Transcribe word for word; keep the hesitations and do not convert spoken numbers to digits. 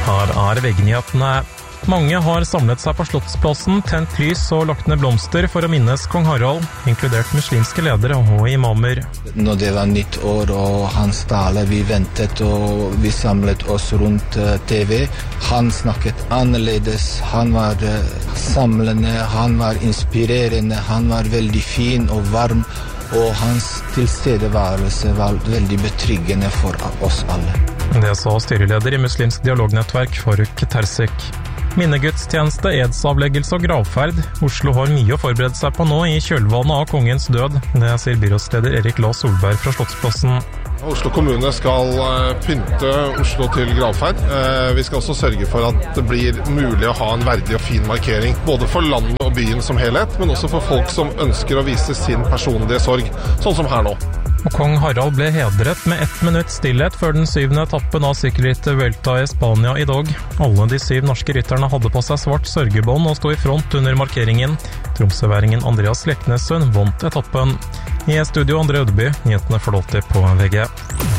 Her er VG-nyhetene. Mange har samlet seg på Slottsplassen, tent lys og lagt ned blomster for å minnes kong Harald, inkludert muslimske ledere og imamer. Når det var nytt år og hans tale, vi ventet og vi samlet oss rundt T V. Han snakket annerledes, han var samlende, han var inspirerende, han var veldig fin og varm, og hans tilstedeværelse var veldig betryggende for oss alle. Det sa styreleder i Muslimsk dialognettverk Faruk Tersik. Minnegudstjeneste, edsavleggelse og gravferd. Oslo har mye å forberede seg på nå i kjølvannet av kongens død. Det sier byrådsleder Erik La Solberg fra Slottsplassen. Oslo kommune skal pynte Oslo til gravferd. Vi skal også sørge for at det blir mulig å ha en verdig og fin markering, både for landet og byen som helhet, men også for folk som ønsker å vise sin personlige sorg, sånn som her nå. Og kong Harald ble hedret med ett minutt stillhet før den syvende etappen av sykkelrittet Vuelta i Spania i dag. Alle de syv norske rytterne hadde på seg svart sørgebånd og stod i front under markeringen. Tromsøværingen Andreas Leknessøn vant etappen. I studio Andre Ødeby, nyhetene får alltid på V G.